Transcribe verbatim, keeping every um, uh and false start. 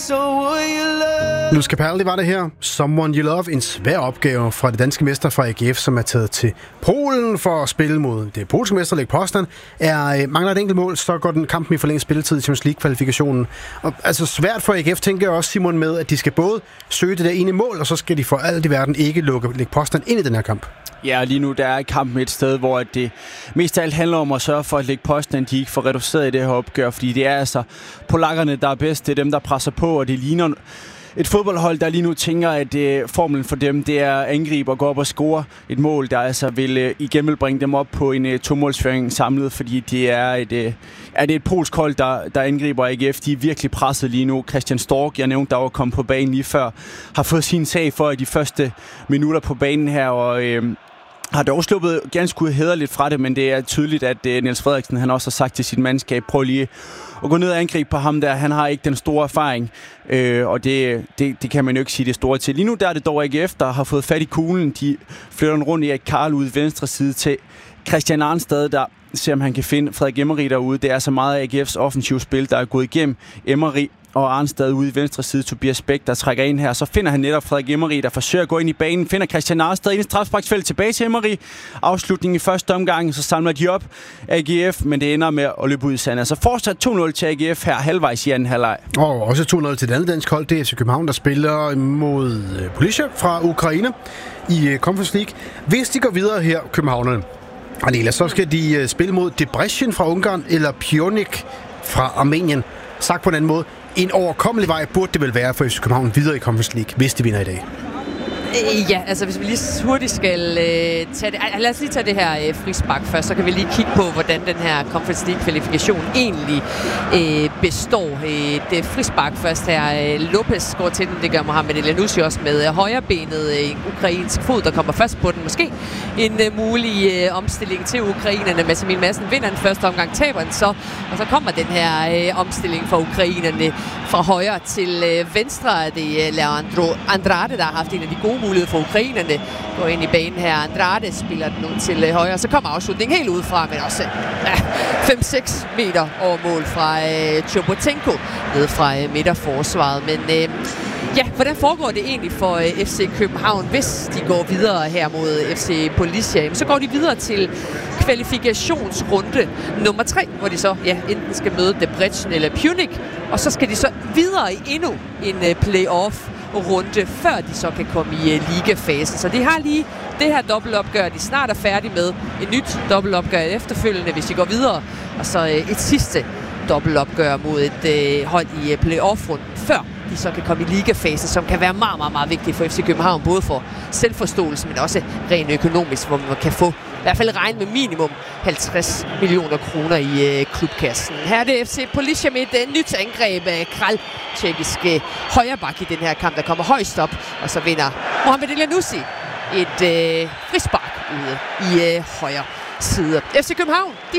Luz Capaldi var det her. Someone You Love. En svær opgave fra det danske mester fra A G F, som er taget til Polen for at spille mod det polske mester Lech Poznan. Er, mangler et enkelt mål, så går den kampen i forlænget spilletid i Champions League-kvalifikationen. Og, altså svært for A G F, tænker jeg også, Simon, med, at de skal både søge det der ene mål, og så skal de for alt i verden ikke lukke Lech Poznan ind i den her kamp. Ja, lige nu der er kampen et sted, hvor det mest af alt handler om at sørge for, at Lech Poznan de ikke får reduceret i det her opgør, fordi det er altså polakkerne, der er bedst. Det er dem, der presser på, og det ligner et fodboldhold, der lige nu tænker, at det, formelen for dem, det er at angribe og gå op og score et mål, der altså vil igen vil bringe dem op på en to-målsføring samlet, fordi det er et, er det et polsk hold, der, der angriber A G F. De er virkelig presset lige nu. Christian Stork, jeg nævnte, der var kommet på banen lige før, har fået sin sag for de første minutter på banen her, og øh, har dog sluppet ganske uhæderligt fra det, men det er tydeligt, at uh, Niels Frederiksen han også har sagt til sit mandskab, prøv lige at gå ned og angribe på ham der. Han har ikke den store erfaring, øh, og det, det, det kan man jo ikke sige det store til. Lige nu der er det dog A G F, der har fået fat i kuglen. De flytter den rundt i Erik Karl ude i venstre side til Christian Arnstad, der ser om han kan finde Frederik Emery derude. Det er så meget af A G F's offensive spil, der er gået igennem Emery og Arnstad ude i venstre side. Tobias Bæk, der trækker ind her. Så finder han netop Frederik Emery, der forsøger at gå ind i banen. Finder Christian Arnstad ind i strafsparksfeltet tilbage til Emery. Afslutning i første omgang, så samler de op A G F, men det ender med at løbe ud i sand. Altså fortsat to nul til A G F her halvvejs i anden halvleg. Og også to nul til det andet dansk hold. Det er F C København, der spiller mod Polisia fra Ukraine i Conference League. Hvis de går videre her, københavnerne, Anela, så skal de spille mod Debrecen fra Ungarn eller Pionik fra Armenien. Sagt på en anden måde, en overkommelig vej burde det vel være for F C København videre i Conference League, hvis de vinder i dag. Ja, altså hvis vi lige hurtigt skal øh, tage det... Lad os lige tage det her øh, frispark først, så kan vi lige kigge på, hvordan den her Conference League-kvalifikation egentlig øh, består. Øh, det er frispark først her. Øh, Lopez går til den, det gør Mohamed Elyounoussi også med øh, højrebenet. Øh, ukrainsk fod, der kommer først på den. Måske en øh, mulig øh, omstilling til ukrainerne. Mads Emil Madsen vinder den første omgang, taber den så. Og så kommer den her øh, omstilling for ukrainerne fra højre til øh, venstre. Det er Leandro Andrade, der har haft en af de gode mulighed for ukrainerne. Går ind i banen her. Andrade spiller den ud til højre. Så kommer afslutningen helt udefra, men også ja, fem seks meter over mål fra øh, Chobotenko ned fra øh, midterforsvaret. Men øh, ja, hvordan foregår det egentlig for øh, F C København, hvis de går videre her mod F C Polisia? Jamen, så går de videre til kvalifikationsrunde nummer tre, hvor de så ja, enten skal møde Debrecen eller Pionik, og så skal de så videre i endnu en øh, playoff runde, før de så kan komme i uh, ligafasen. Så de har lige det her dobbeltopgør, de snart er færdige med. Et nyt dobbeltopgør efterfølgende, hvis de går videre. Og så uh, et sidste dobbeltopgør mod et uh, hold i uh, playoff-runden, før de så kan komme i ligafasen, som kan være meget, meget, meget vigtigt for F C København, både for selvforståelse, men også rent økonomisk, hvor man kan få i hvert fald regne med minimum halvtreds millioner kroner i øh, klubkassen. Her er det F C Polisia med et øh, nyt angreb af Kral, tjekkisk øh, højreback i den her kamp, der kommer højst op, og så vinder Mohamed Elyounoussi et øh, frispark ude i øh, højre side. F C København, de